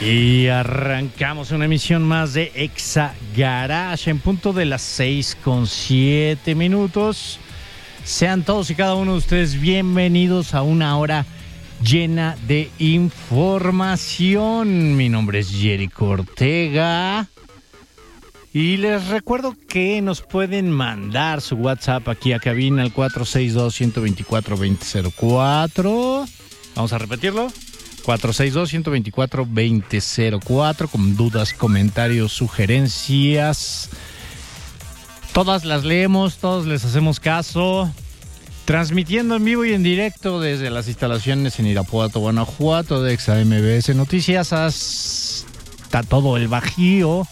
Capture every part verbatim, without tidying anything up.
Y arrancamos una emisión más de Exa Garage en punto de las seis con siete minutos. Sean todos y cada uno de ustedes bienvenidos a una hora llena de información. Mi nombre es Jerico Ortega. Y les recuerdo que nos pueden mandar su WhatsApp aquí a cabina al cuatro seis dos, uno dos cuatro, dos cero cero cuatro. Vamos a repetirlo. cuatro seis dos, uno dos cuatro, dos cero cuatro con dudas, comentarios, sugerencias. Todas las leemos, todos les hacemos caso. Transmitiendo en vivo y en directo desde las instalaciones en Irapuato, Guanajuato, de Exa M B S Noticias hasta todo el Bajío.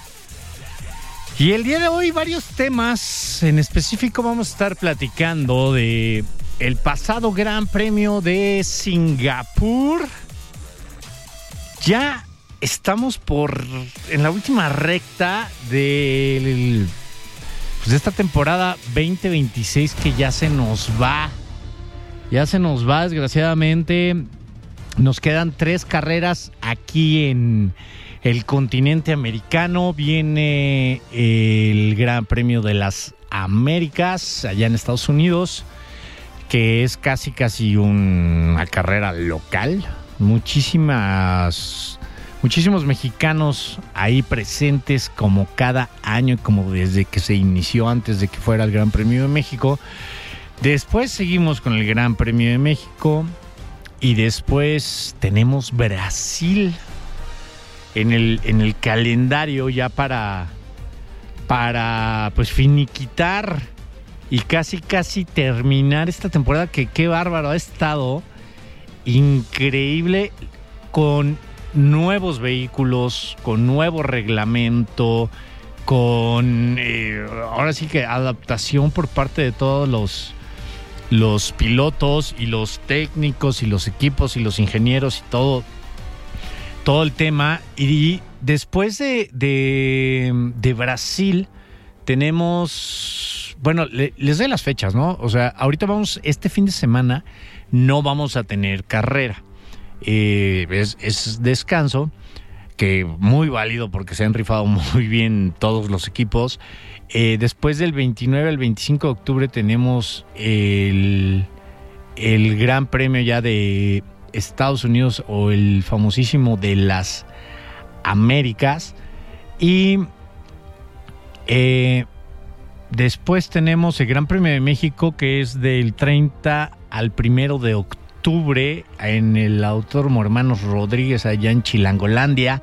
Y el día de hoy varios temas. En específico vamos a estar platicando de el pasado Gran Premio de Singapur. Ya estamos por en la última recta del, pues de esta temporada veinte veintiséis que ya se nos va. Ya se nos va, desgraciadamente. Nos quedan tres carreras aquí en el continente americano. Viene el Gran Premio de las Américas allá en Estados Unidos, que es casi casi una carrera local. Muchísimas, muchísimos mexicanos ahí presentes como cada año, como desde que se inició, antes de que fuera el Gran Premio de México. Después seguimos con el Gran Premio de México y después tenemos Brasil en el, en el calendario ya para, para pues finiquitar y casi casi terminar esta temporada que qué bárbaro ha estado. Increíble, con nuevos vehículos, con nuevo reglamento, con eh, ahora sí que adaptación por parte de todos los, los pilotos y los técnicos y los equipos y los ingenieros y todo, todo el tema. Y después de, de, de Brasil tenemos, bueno, le, les doy las fechas, ¿no? O sea, ahorita vamos, este fin de semana no vamos a tener carrera. Eh, es, es descanso, que muy válido porque se han rifado muy bien todos los equipos. Eh, después del veintinueve al veinticinco de octubre tenemos el, el Gran Premio ya de Estados Unidos, o el famosísimo de las Américas. Y eh, después tenemos el Gran Premio de México, que es del treinta al primero de octubre en el Autódromo Hermanos Rodríguez, allá en Chilangolandia.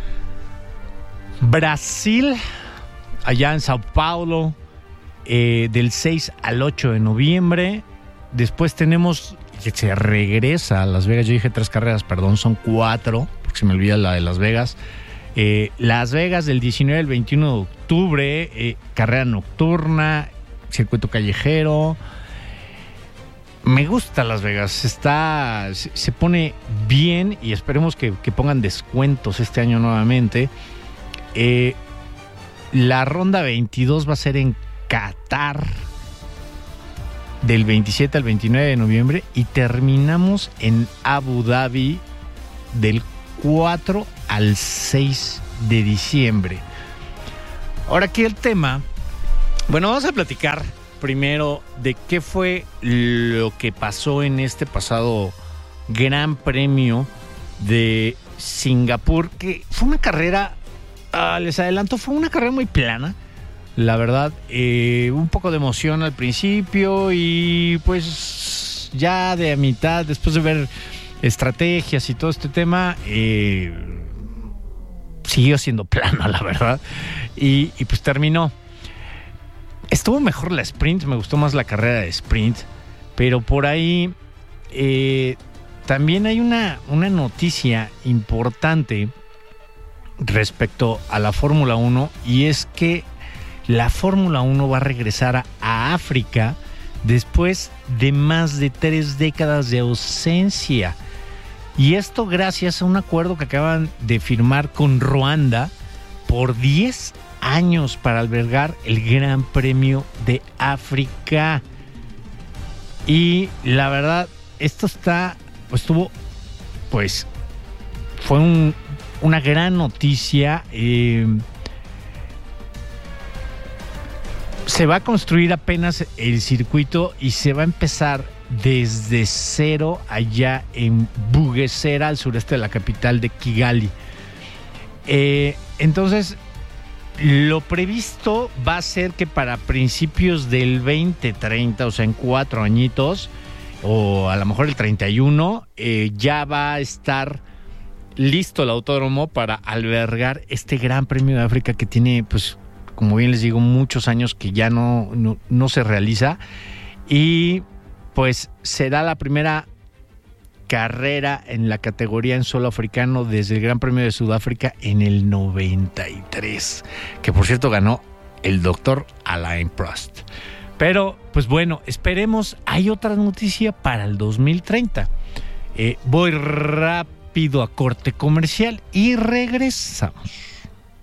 Brasil, allá en Sao Paulo, eh, del seis al ocho de noviembre. Después tenemos que se regresa a Las Vegas. Yo dije tres carreras, perdón, son cuatro, porque se me olvida la de Las Vegas. Eh, Las Vegas del diecinueve al veintiuno de octubre, eh, carrera nocturna, circuito callejero. Me gusta Las Vegas, está, se pone bien y esperemos que, que pongan descuentos este año nuevamente. Eh, la ronda veintidós va a ser en Qatar del veintisiete al veintinueve de noviembre y terminamos en Abu Dhabi del cuatro al seis de diciembre. Ahora aquí el tema, bueno, vamos a platicar primero de qué fue lo que pasó en este pasado Gran Premio de Singapur, que fue una carrera, uh, les adelanto, fue una carrera muy plana, la verdad. Eh, un poco de emoción al principio y pues ya de a mitad, después de ver estrategias y todo este tema, eh, siguió siendo plana, la verdad, y, y pues terminó. Estuvo mejor la sprint, me gustó más la carrera de sprint, pero por ahí eh, también hay una, una noticia importante respecto a la Fórmula uno, y es que la Fórmula uno va a regresar a, a África después de más de tres décadas de ausencia. Y esto gracias a un acuerdo que acaban de firmar con Ruanda por diez años para albergar el Gran Premio de África. Y la verdad, esto está, estuvo, pues, fue un, una gran noticia. Eh, se va a construir apenas el circuito y se va a empezar desde cero allá en Bugesera, al sureste de la capital de Kigali. Eh, entonces, lo previsto va a ser que para principios del veinte treinta, o sea, en cuatro añitos, o a lo mejor el treinta y uno, eh, ya va a estar listo el autódromo para albergar este Gran Premio de África que tiene, pues, como bien les digo, muchos años que ya no, no, no se realiza. Y pues será la primera carrera en la categoría en suelo africano desde el Gran Premio de Sudáfrica en el noventa y tres, que por cierto ganó el doctor Alain Prost. Pero, pues bueno, esperemos. Hay otra noticia para el dos mil treinta. Eh, voy rápido a corte comercial y regresamos.